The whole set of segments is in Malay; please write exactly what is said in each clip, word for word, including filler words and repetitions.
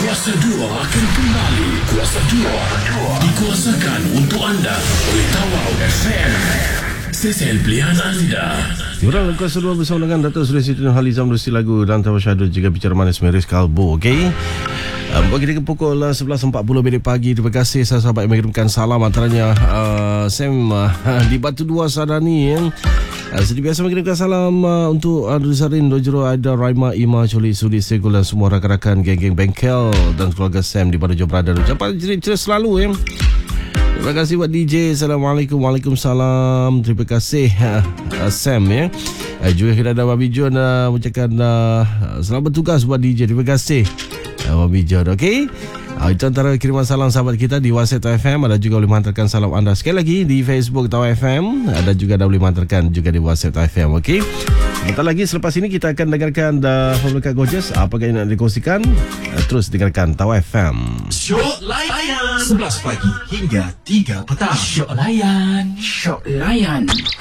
Kuasa dua akan kembali. Kuasa dua dikuasakan untuk anda oleh Tawau F M, stesen pilihan anda. Diorang Kuasa dua bersama dengan Dato' Suri Siti Nurhalizam, Rusi Lagu dan Tawa Syahdu juga bicara manis Meris Kalbo. Okey, um, bagi kita pukul uh, sebelas empat puluh minit pagi. Terima kasih sahabat yang mengirimkan salam, antaranya uh, Sam uh, di Batu Dua Sadani ya. Uh, seperti biasa mengirimkan salam uh, untuk Adri Sarin, Dojro, Aida, Raima, Ima, Coli, Sudi, Segul dan semua rakan-rakan geng-geng bengkel dan keluarga Sam di Batu Jom Berada. Ucapan cerit-cerit selalu ya. Terima kasih buat D J. Assalamualaikum. Waalaikumsalam. Terima kasih uh, uh, Sam ya. Uh, juga kita ada Wabi John uh, mengucapkan uh, selamat bertugas buat D J. Terima kasih uh, Wabi John. Okey. Uh, itu antara kiriman salam sahabat kita di WhatsApp Tawa F M. Ada juga boleh menghantarkan salam anda sekali lagi di Facebook Tawa F M. Ada juga dah boleh menghantarkan juga di WhatsApp Tawa F M. Okey. Sebentar lagi selepas ini kita akan dengarkan The Formula Gorgeous. Apa yang nak dikongsikan? Uh, terus dengarkan Tawa F M. Syok layan sebelas pagi hingga tiga petang. Syok layan, syok layan.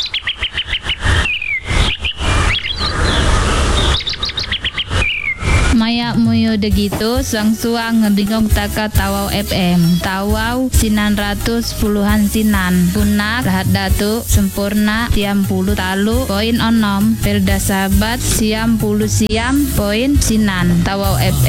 Maya muyo degitu suang-suang ngedingong taka Tawau F M. Tawau sinan ratus puluhan sinan. Punak rahat datu sempurna tiam puluh talu poin onom. Pelda sahabat siam puluh siam poin sinan. Tawau F M.